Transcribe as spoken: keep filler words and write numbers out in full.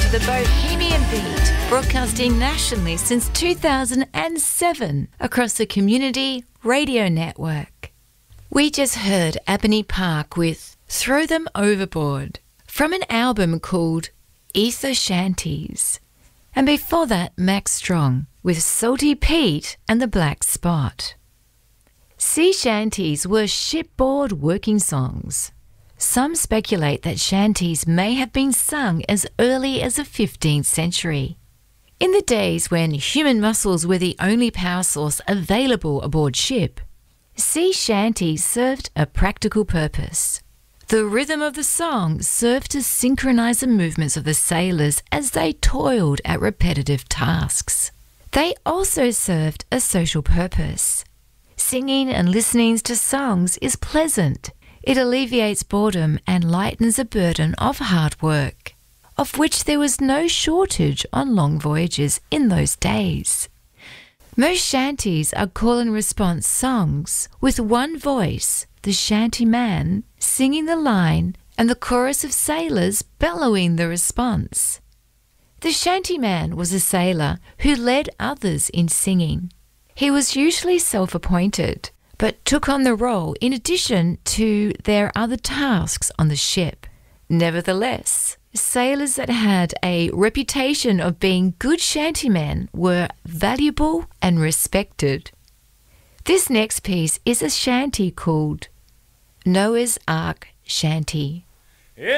to the Bohemian Beat, broadcasting nationally since two thousand seven across the Community Radio Network. We just heard Ebony Park with Throw Them Overboard from an album called Ether Shanties. And before that, Max Strong with Salty Pete and the Black Spot. Sea shanties were shipboard working songs. Some speculate that shanties may have been sung as early as the fifteenth century. In the days when human muscles were the only power source available aboard ship, sea shanties served a practical purpose. The rhythm of the song served to synchronize the movements of the sailors as they toiled at repetitive tasks. They also served a social purpose. Singing and listening to songs is pleasant. It alleviates boredom and lightens the burden of hard work, of which there was no shortage on long voyages in those days. Most shanties are call and response songs with one voice, the shanty man, singing the line and the chorus of sailors bellowing the response. The shanty man was a sailor who led others in singing. He was usually self-appointed, but took on the role in addition to their other tasks on the ship. Nevertheless, sailors that had a reputation of being good shantymen were valuable and respected. This next piece is a shanty called Noah's Ark Shanty.